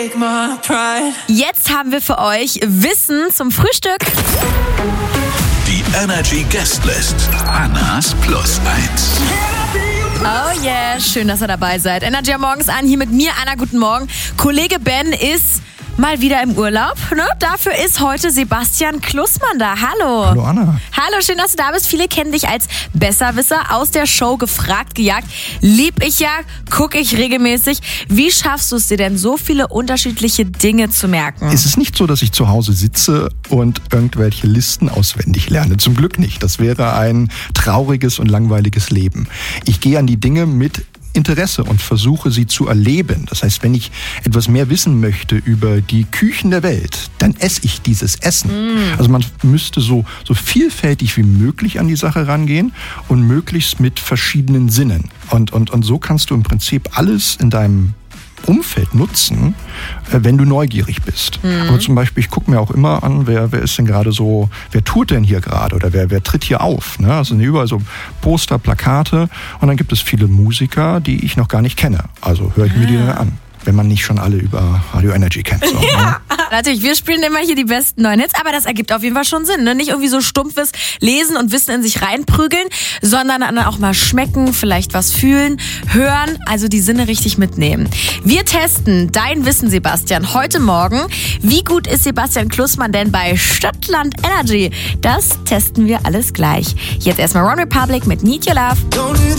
take my pride. Jetzt haben wir für euch Wissen zum Frühstück. Die Energy Guestlist. Annas Plus 1. Oh yeah, schön, dass ihr dabei seid. Energy morgens an, hier mit mir, Anna, guten Morgen. Kollege Ben ist mal wieder im Urlaub, ne? Dafür ist heute Sebastian Klussmann da. Hallo. Hallo Anna. Hallo, schön, dass du da bist. Viele kennen dich als Besserwisser aus der Show Gefragt, gejagt. Lieb ich ja, gucke ich regelmäßig. Wie schaffst du es dir denn, so viele unterschiedliche Dinge zu merken? Es ist nicht so, dass ich zu Hause sitze und irgendwelche Listen auswendig lerne. Zum Glück nicht. Das wäre ein trauriges und langweiliges Leben. Ich gehe an die Dinge mit Interesse und versuche sie zu erleben. Das heißt, wenn ich etwas mehr wissen möchte über die Küchen der Welt, dann esse ich dieses Essen. Also man müsste so vielfältig wie möglich an die Sache rangehen und möglichst mit verschiedenen Sinnen. Und so kannst du im Prinzip alles in deinem Umfeld nutzen, wenn du neugierig bist. Aber zum Beispiel, ich gucke mir auch immer an, wer ist denn gerade so, wer tourt denn hier gerade oder wer tritt hier auf? Ne? Also überall so Poster, Plakate und dann gibt es viele Musiker, die ich noch gar nicht kenne. Also höre ich mir die dann an, wenn man nicht schon alle über Radio Energy kennt. So, ja, natürlich, wir spielen immer hier die besten neuen Hits, aber das ergibt auf jeden Fall schon Sinn. Ne? Nicht irgendwie so stumpfes Lesen und Wissen in sich reinprügeln, sondern dann auch mal schmecken, vielleicht was fühlen, hören, also die Sinne richtig mitnehmen. Wir testen dein Wissen, Sebastian, heute Morgen. Wie gut ist Sebastian Klussmann denn bei Stadtland Energy? Das testen wir alles gleich. Jetzt erstmal One Republic mit Need Your Love.